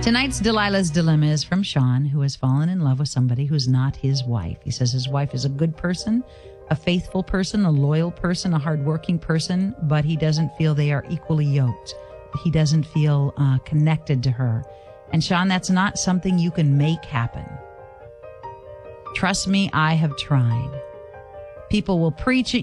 Tonight's Delilah's Dilemma is from Sean, who has fallen in love with somebody who's not his wife. He says his wife is a good person, a faithful person, a loyal person, a hardworking person, but he doesn't feel they are equally yoked. He doesn't feel connected to her. And Sean, that's not something you can make happen. Trust me, I have tried. People will preach it.